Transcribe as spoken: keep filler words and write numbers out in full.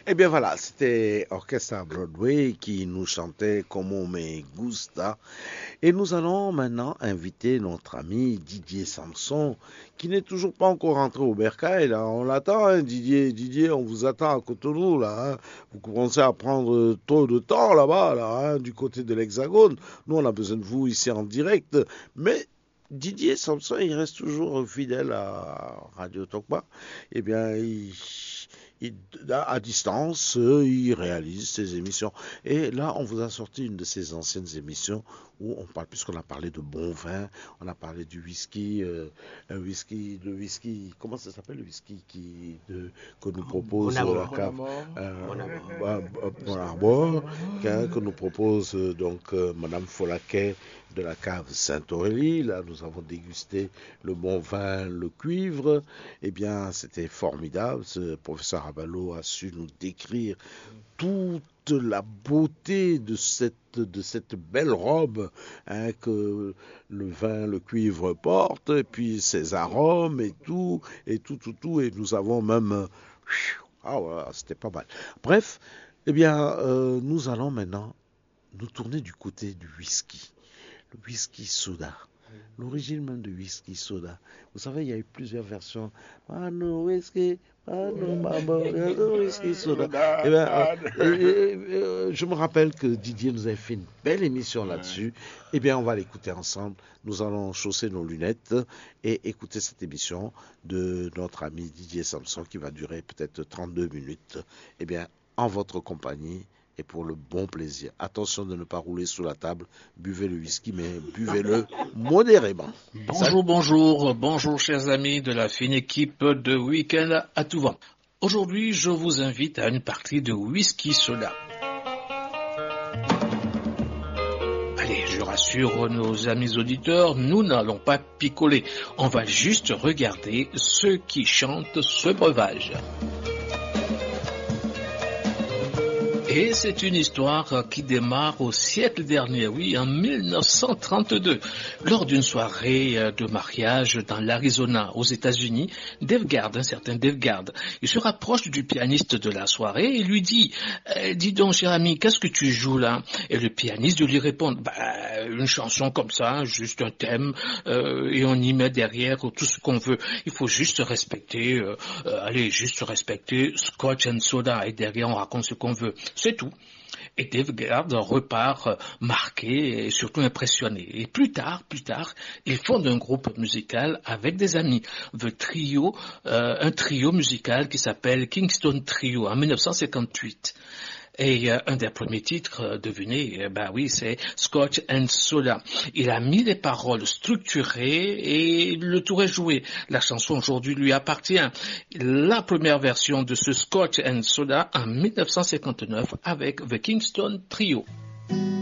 Eh bien voilà, c'était Orchestre Broadway qui nous chantait Como me gusta. Et nous allons maintenant inviter notre ami Didier Samson, qui n'est toujours pas encore rentré au Bercail. Là. On l'attend, hein, Didier. Didier, on vous attend à Cotonou. Là, hein. Vous commencez à prendre trop de temps là-bas, là, hein, du côté de l'Hexagone. Nous, on a besoin de vous ici en direct. Mais Didier Samson, il reste toujours fidèle à Radio Tokpa. Eh bien, il... Il, à distance, il réalise ses émissions. Et là, on vous a sorti une de ses anciennes émissions où on parle, puisqu'on a parlé de bon vin, on a parlé du whisky, euh, un whisky, le whisky, comment ça s'appelle le whisky qui, de, que nous propose bon la cave, Bon Arbor, que nous propose donc euh, Madame Folaquet de la cave Saint-Aurélie. Là, nous avons dégusté le bon vin, le cuivre. Eh bien, c'était formidable. Ce professeur Abalo a su nous décrire toute la beauté de cette, de cette belle robe hein, que le vin, le cuivre porte, et puis ses arômes et tout, et tout, tout, tout. Et nous avons même... Ah voilà, c'était pas mal. Bref, eh bien, euh, nous allons maintenant nous tourner du côté du whisky. Le whisky soda. L'origine même du whisky soda. Vous savez, il y a eu plusieurs versions. Mano whisky, mano mambo, whisky soda. Eh bien, euh, euh, euh, je me rappelle que Didier nous avait fait une belle émission là-dessus. Eh bien, on va l'écouter ensemble. Nous allons chausser nos lunettes et écouter cette émission de notre ami Didier Samson qui va durer peut-être trente-deux minutes. Eh bien, en votre compagnie. Et pour le bon plaisir. Attention de ne pas rouler sous la table. Buvez le whisky, mais buvez-le modérément. Bonjour, bonjour, bonjour chers amis de la fine équipe de Week-end à tout vent. Aujourd'hui, je vous invite à une partie de whisky soda. Allez, je rassure nos amis auditeurs, nous n'allons pas picoler. On va juste regarder ceux qui chantent ce breuvage. Et c'est une histoire qui démarre au siècle dernier, oui, en mille neuf cent trente-deux. Lors d'une soirée de mariage dans l'Arizona, aux États-Unis, Dave Gard, un certain Dave Gard, il se rapproche du pianiste de la soirée et lui dit eh, « Dis donc, cher ami, qu'est-ce que tu joues là ?» Et le pianiste lui répond bah, « Une chanson comme ça, juste un thème, euh, et on y met derrière tout ce qu'on veut. Il faut juste respecter, euh, euh, allez, juste respecter Scotch and Soda, et derrière on raconte ce qu'on veut. » C'est tout. Et Dave Gard repart marqué et surtout impressionné. Et plus tard, plus tard, il fonde un groupe musical avec des amis. The Trio, euh, un trio musical qui s'appelle Kingston Trio en mille neuf cent cinquante-huit. Et euh, un des premiers titres, euh, devinez, euh, ben oui, c'est Scotch and Soda. Il a mis les paroles structurées et le tour est joué. La chanson aujourd'hui lui appartient. La première version de ce Scotch and Soda en mille neuf cent cinquante-neuf avec The Kingston Trio.